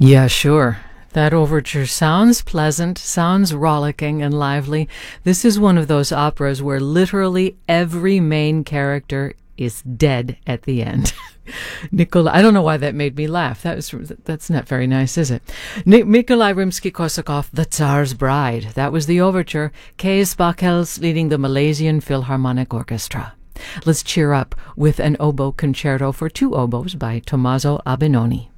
Yeah, sure. That overture sounds pleasant, sounds rollicking and lively. This is one of those operas where literally every main character is dead at the end. I don't know why that made me laugh. That's not very nice, is it? Nikolai Rimsky-Korsakov, The Tsar's Bride. That was the overture. Cees Bakhels leading the Malaysian Philharmonic Orchestra. Let's cheer up with an oboe concerto for two oboes by Tommaso Albinoni.